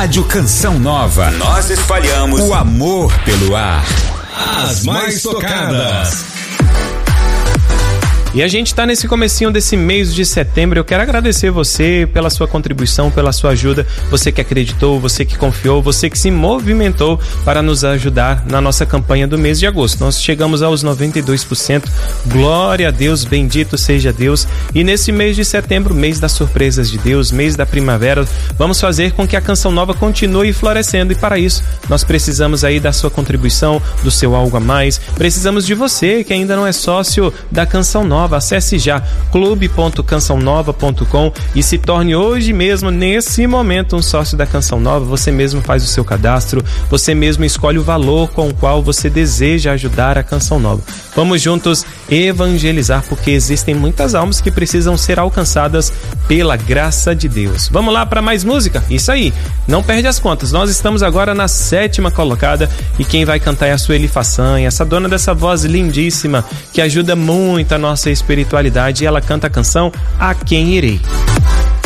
Rádio Canção Nova. Nós espalhamos o amor pelo ar. As mais tocadas. E a gente está nesse comecinho desse mês de setembro. Eu quero agradecer você pela sua contribuição, pela sua ajuda. Você que acreditou, você que confiou, você que se movimentou para nos ajudar na nossa campanha do mês de agosto. Nós chegamos aos 92%. Glória a Deus, bendito seja Deus. E nesse mês de setembro, mês das surpresas de Deus, mês da primavera, vamos fazer com que a Canção Nova continue florescendo. E para isso, nós precisamos aí da sua contribuição, do seu algo a mais. Precisamos de você que ainda não é sócio da Canção Nova. Acesse já clube.cançãonova.com e se torne hoje mesmo, nesse momento, um sócio da Canção Nova. Você mesmo faz o seu cadastro, você mesmo escolhe o valor com o qual você deseja ajudar a Canção Nova. Vamos juntos evangelizar, porque existem muitas almas que precisam ser alcançadas pela graça de Deus. Vamos lá para mais música? Isso aí, não perde as contas. Nós estamos agora na 7ª colocada e quem vai cantar é a Sueli Façanha, essa dona dessa voz lindíssima que ajuda muito a nossa espiritualidade, e ela canta a canção A Quem Irei.